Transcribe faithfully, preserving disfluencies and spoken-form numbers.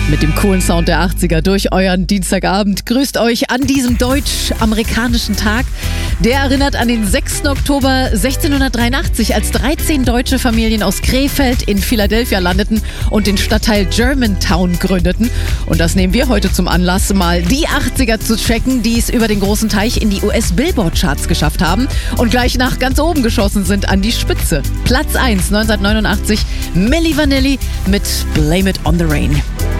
Mit dem coolen Sound der achtziger durch euren Dienstagabend. Grüßt euch an diesem deutsch-amerikanischen Tag. Der erinnert an den sechsten Oktober sechzehnhundertdreiundachtzig, als dreizehn deutsche Familien aus Krefeld in Philadelphia landeten und den Stadtteil Germantown gründeten. Und das nehmen wir heute zum Anlass, mal die achtziger zu checken, die es über den großen Teich in die U S-Billboard-Charts geschafft haben und gleich nach ganz oben geschossen sind an die Spitze. Platz eins neunzehnhundertneunundachtzig, Milli Vanilli mit Blame It on the Rain.